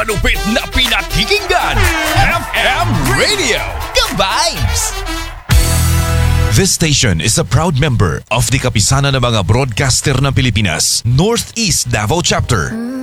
Malupit na pinakikinggan, FM Radio The-Vibes. This station is a proud member of the Kapisanan ng mga Broadcaster ng Pilipinas, Northeast Davao Chapter.